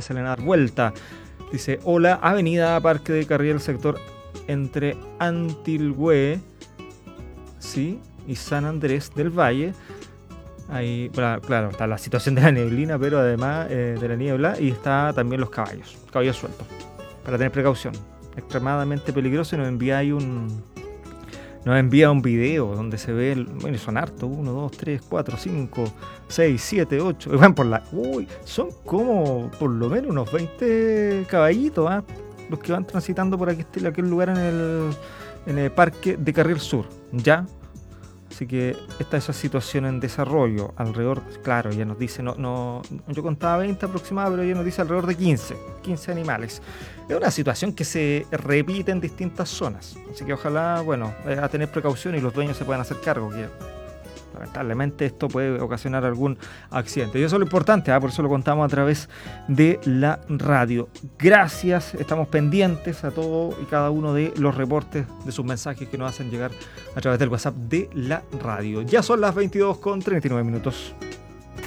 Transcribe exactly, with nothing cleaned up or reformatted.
salen a dar vuelta. Dice, hola, avenida Parque de Carriel, sector entre Antilhue, sí, y San Andrés del Valle. Ahí, claro, está la situación de la neblina, pero además eh, de la niebla, y está también los caballos, caballos sueltos, para tener precaución. Extremadamente peligroso. Y nos envía ahí un nos envía un video donde se ve, el, bueno, son hartos, uno, dos, tres, cuatro, cinco, seis, siete, ocho, y van por la, uy, son como por lo menos unos veinte caballitos, ¿eh? Los que van transitando por aquí, aquel lugar en el, en el Parque de Carriel Sur, ¿ya? Así que está esa situación en desarrollo. Alrededor, claro, ya nos dice, no, no, yo contaba veinte aproximadamente, pero ya nos dice alrededor de quince, quince animales. Es una situación que se repite en distintas zonas. Así que ojalá, bueno, eh, a tener precaución y los dueños se puedan hacer cargo, que lamentablemente esto puede ocasionar algún accidente. Y eso es lo importante, ¿eh? Por eso lo contamos a través de la radio. Gracias, estamos pendientes a todo y cada uno de los reportes, de sus mensajes que nos hacen llegar a través del WhatsApp de la radio. Ya son las veintidós con treinta y nueve minutos.